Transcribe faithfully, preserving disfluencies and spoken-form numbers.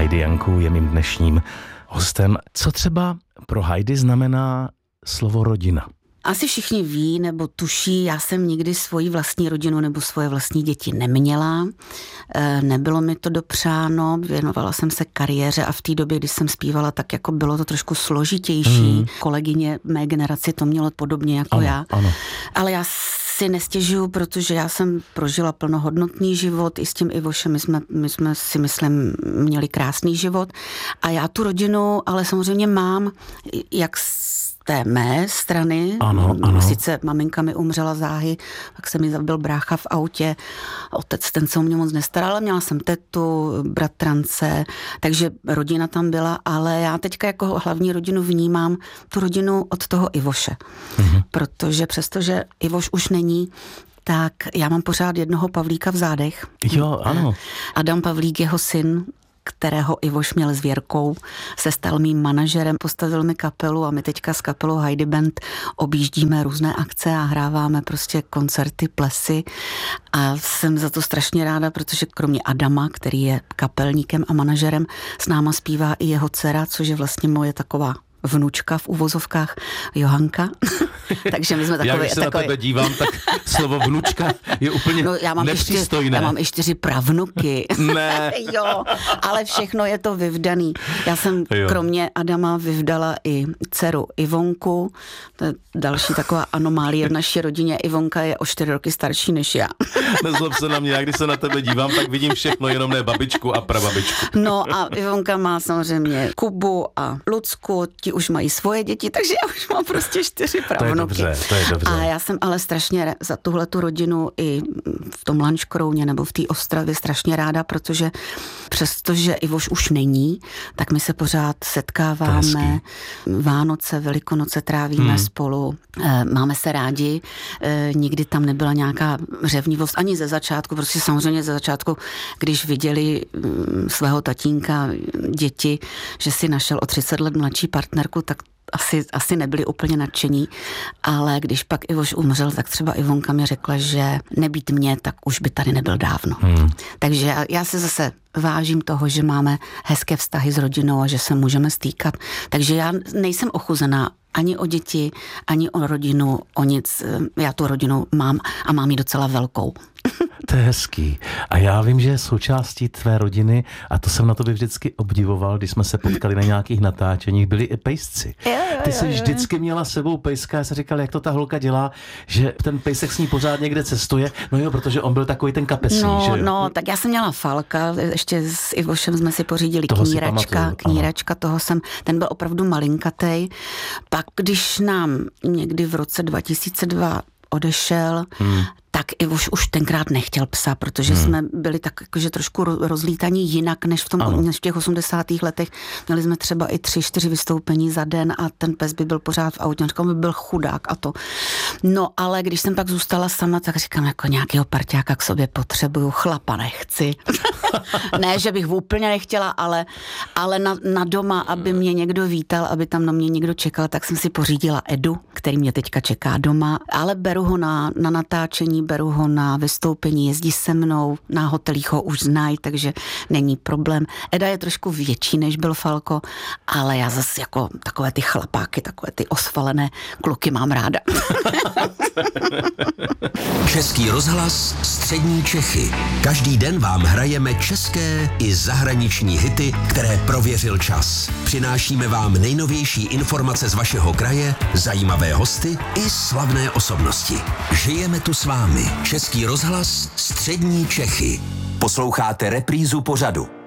Heidi Janku je mým dnešním hostem. Co třeba pro Heidi znamená slovo rodina? Asi všichni ví nebo tuší, já jsem nikdy svoji vlastní rodinu nebo svoje vlastní děti neměla. Nebylo mi to dopřáno, věnovala jsem se kariéře a v té době, kdy jsem zpívala, tak jako bylo to trošku složitější. Hmm. Kolegyně mé generaci to mělo podobně jako ano, já. Ano. Ale já si nestěžuju, protože já jsem prožila plnohodnotný život i s tím Ivošem. My jsme, my jsme si myslím měli krásný život a já tu rodinu ale samozřejmě mám jak té mé strany. Ano, ano. Sice maminka mi umřela záhy, pak se mi zabil brácha v autě, otec ten se o mě moc nestaral, ale měla jsem tetu, bratrance, takže rodina tam byla, ale já teďka jako hlavní rodinu vnímám tu rodinu od toho Ivoše. Mhm. Protože přestože Ivoš už není, tak já mám pořád jednoho Pavlíka v zádech. Jo, ano. Adam Pavlík, jeho syn, kterého Ivoš měl s Věrkou, se stal mým manažerem, postavil mi kapelu a my teďka s kapelou Heidi Band objíždíme různé akce a hráváme prostě koncerty, plesy a jsem za to strašně ráda, protože kromě Adama, který je kapelníkem a manažerem, s náma zpívá i jeho dcera, což je vlastně moje taková vnučka v uvozovkách Johanka. Takže my jsme takový... Já když se takový... na tebe dívám, tak slovo vnučka je úplně no, já mám nepřístojné. Čtyři, já mám i čtyři pravnuky. Ne. Jo, ale všechno je to vyvdaný. Já jsem jo. kromě Adama vyvdala i dceru Ivonku. To je další taková anomálie v naší rodině. Ivonka je o čtyři roky starší než já. Nezlob se na mě, já když se na tebe dívám, tak vidím všechno, jenom ne babičku a prababičku. No a Ivonka má samozřejmě Kubu a Lucku, ti už mají svoje děti, takže já už mám prostě čtyři pravnuky. To je dobře, to je dobře. A já jsem ale strašně za tuhletu rodinu i v tom Lanškrouně nebo v té Ostravě strašně ráda, protože přestože Ivoš už není, tak my se pořád setkáváme. Vánoce, Velikonoce trávíme hmm. spolu. Máme se rádi. Nikdy tam nebyla nějaká řevnivost ani ze začátku, prostě samozřejmě ze začátku, když viděli svého tatínka, děti, že si našel o třicet let mladší partnerku, tak Asi, asi nebyli úplně nadšení, ale když pak Ivoš umřel, tak třeba Ivonka mi řekla, že nebýt mě, tak už by tady nebyl dávno. Hmm. Takže já, já se zase vážím toho, že máme hezké vztahy s rodinou a že se můžeme stýkat. Takže já nejsem ochuzená ani o děti, ani o rodinu, o nic. Já tu rodinu mám a mám ji docela velkou. To je hezký. A já vím, že je součástí tvé rodiny, a to jsem na tobě vždycky obdivoval, když jsme se potkali na nějakých natáčeních, byli i pejsci. Jo, jo, Ty jsi jo, jo. vždycky měla s sebou pejska, já jsem říkal, jak to ta holka dělá, že ten pejsek s ní pořád někde cestuje. No jo, protože on byl takový ten kapesný, no, že jo? No, tak já jsem měla Falka, ještě s Ivošem jsme si pořídili toho kníračka, kníračka, toho jsem, ten byl opravdu malinkatej. Pak, když nám někdy v roce dva tisíce dva odešel, hmm. tak Ivoš už tenkrát nechtěl psa, protože hmm. jsme byli tak jakože trošku rozlítaní jinak než v, tom, než v těch osmdesátých letech. Měli jsme třeba i tři, čtyři vystoupení za den a ten pes by byl pořád v autě. Říkám, by byl chudák a to. No ale když jsem pak zůstala sama, tak říkám, jako nějakého parťáka k sobě potřebuju, chlapa nechci. Ne, že bych úplně nechtěla, ale, ale na, na doma, aby mě někdo vítal, aby tam na mě někdo čekal, tak jsem si pořídila Edu, který mě teďka čeká doma, ale beru ho na, na natáčení, beru ho na vystoupení, jezdí se mnou, na hotelích ho už znají, takže není problém. Eda je trošku větší, než byl Falko, ale já zase jako takové ty chlapáky, takové ty osvalené kluky mám ráda. Český rozhlas Střední Čechy. Každý den vám hrajeme české i zahraniční hity, které prověřil čas. Přinášíme vám nejnovější informace z vašeho kraje, zajímavé hosty i slavné osobnosti. Žijeme tu s vámi. Český rozhlas Střední Čechy. Posloucháte reprízu pořadu.